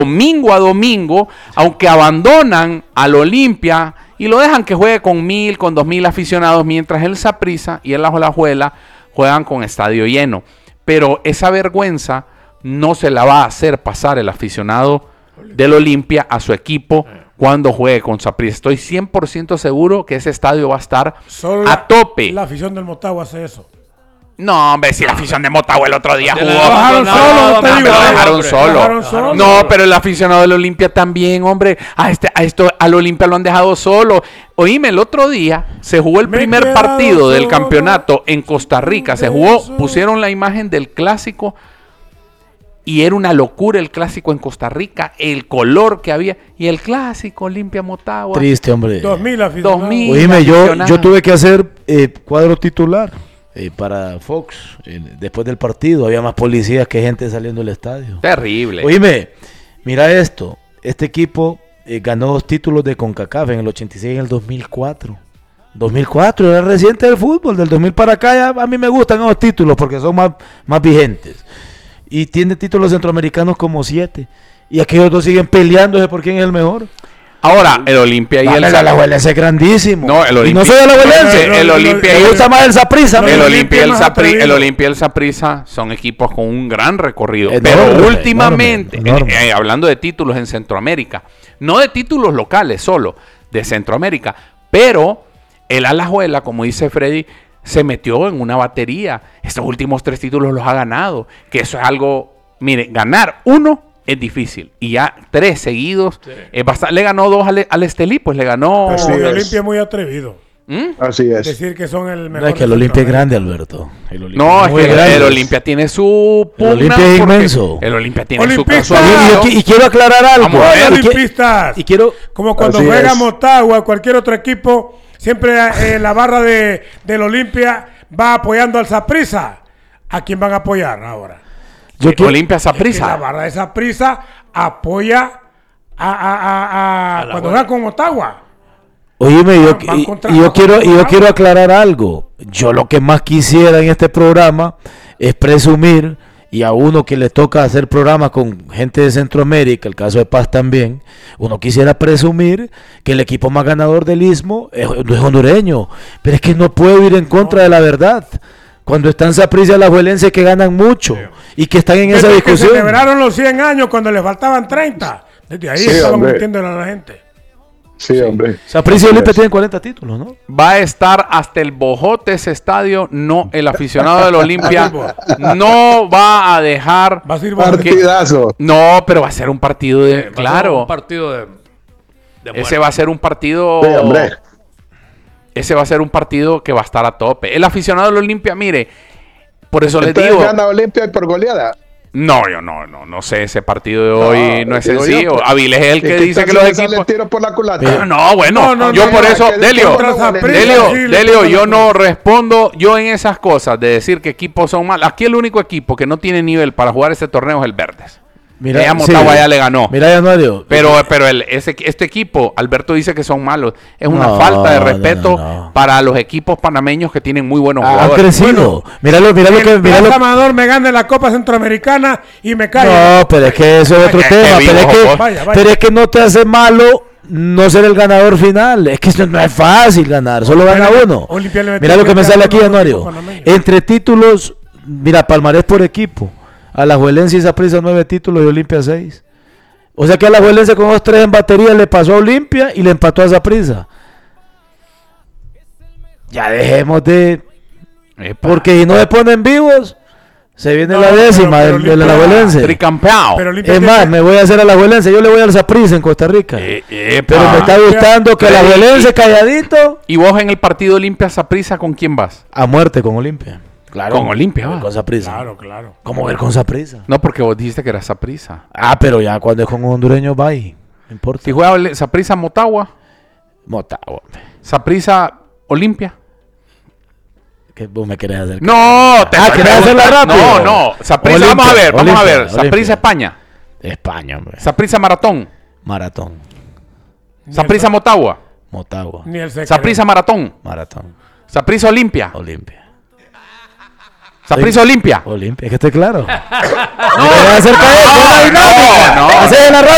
domingo a domingo, aunque abandonan al Olimpia y lo dejan que juegue con 1,000, con 2,000 aficionados, mientras el Saprissa y el Alajuela juegan con estadio lleno. Pero esa vergüenza no se la va a hacer pasar el aficionado del Olimpia a su equipo cuando juegue con Saprissa. Estoy 100% seguro que ese estadio va a estar a tope. La afición del Motagua hace eso. No, hombre, si la afición de Motagua el otro día jugó. Lo dejaron solo. No, pero el aficionado del Olimpia también, hombre. Al Olimpia lo han dejado solo. Oíme, el otro día se jugó el primer partido del campeonato en Costa Rica. Se jugó, pusieron la imagen del clásico y era una locura el clásico en Costa Rica. El color que había. Y el clásico Olimpia Motagua. Triste, hombre. 2,000 aficionados. Oíme, yo tuve que hacer cuadro titular. Para Fox, después del partido, había más policías que gente saliendo del estadio. Terrible. Oíme, mira esto, este equipo ganó 2 títulos de CONCACAF en el 86 y en el 2004. 2004 era reciente del fútbol, del 2000 para acá ya, a mí me gustan esos títulos porque son más vigentes. Y tiene títulos centroamericanos como 7. Y aquellos 2 siguen peleándose por quién es el mejor. Ahora, el Olimpia y el Alajuelense es grandísimo. No, el Olimpia. Y no soy alajuelense. El Olimpia. Me gusta más el Saprissa. El Olimpia y el Saprissa son equipos con un gran recorrido. Pero últimamente, hablando de títulos en Centroamérica, no de títulos locales solo, de Centroamérica. Pero el Alajuela, como dice Freddy, se metió en una batería. Estos últimos 3 títulos los ha ganado. Que eso es algo, mire, ganar uno es difícil. Y ya 3 seguidos. Sí. Le ganó 2 al Estelí, pues le ganó. Pero el Olimpia es muy atrevido. Así es. Decir que son el mejor. No, es que el Olimpia es grande, Alberto. No, es que el Olimpia tiene su pugna. El Olimpia es inmenso. El Olimpia tiene su y quiero aclarar algo. Olimpistas. Como cuando juega Motagua o cualquier otro equipo, siempre la barra del Olimpia va apoyando al Saprissa. ¿A quién van a apoyar ahora? Olimpia Saprissa. La barra de Saprissa apoya a cuando juega con Motagua. Oíme, yo quiero aclarar algo. Yo lo que más quisiera en este programa es presumir, y a uno que le toca hacer programas con gente de Centroamérica, el caso de Paz también, uno quisiera presumir que el equipo más ganador del Istmo es hondureño, pero es que no puedo ir en contra de la verdad. Cuando están Saprissa y Alajuelense que ganan mucho y que están en esa discusión. Que celebraron los 100 años cuando les faltaban 30. Desde ahí estaban mintiendo a la gente. Sí, hombre. Saprissa y Olimpia tienen 40 títulos, ¿no? Va a estar hasta el bojote ese estadio. No, el aficionado del Olimpia no va a dejar. Va a ser partidazo. No, pero va a ser un partido de. Claro. Un partido de ese va a ser un partido. Sí, hombre. Ese va a ser un partido que va a estar a tope. El aficionado del Olimpia, mire, por eso les digo. ¿Gana Olimpia por goleada? No, yo no sé, ese partido de hoy no es sencillo. Avilés es el que dice que los equipos... tiro por la culata. No, bueno, yo por eso, Delio, yo no respondo yo en esas cosas de decir que equipos son malos. Aquí el único equipo que no tiene nivel para jugar este torneo es el Verdes. Mira, Motagua ya le ganó. Mira, Januario. Pero este equipo, Alberto dice que son malos. Es una falta de respeto para los equipos panameños que tienen muy buenos jugadores. Han crecido. Mira lo que Amador me gane la Copa Centroamericana y me cae. No, pero es que eso es otro tema. Pero es que no te hace malo no ser el ganador final. Es que eso no es fácil ganar. Solo gana uno. Mira lo que me sale aquí, Januario. Entre títulos, mira, palmarés por equipo. Alajuelense y Saprissa 9 títulos y Olimpia 6. O sea que Alajuelense con 2-3 en batería le pasó a Olimpia y le empató a Saprissa. Ya dejemos de... Porque si no se ponen vivos, se viene la décima del Alajuelense. Tricampeado. Es más, me voy a hacer Alajuelense. Yo le voy al Saprissa en Costa Rica. Pero me está gustando que Alajuelense calladito. ¿Y vos en el partido Olimpia Saprissa con quién vas? A muerte con Olimpia. Claro, con Olimpia, con Saprissa. Claro. ¿Cómo ver con Saprissa? No, porque vos dijiste que era Saprissa. Pero ya cuando es con un hondureño va ahí. No importa. Si juega Saprissa Motagua. Saprissa Olimpia. ¿Qué vos me querés hacer? No, ¿querés hacerla rápido? No. Saprissa, vamos a ver. Saprissa España. España, hombre. Saprissa Maratón. Saprissa Motagua. Saprissa Maratón. Saprissa Olimpia. Saprissa Olimpia. Es que estoy claro. No. Hacer la dinámica. Hacer la rápida.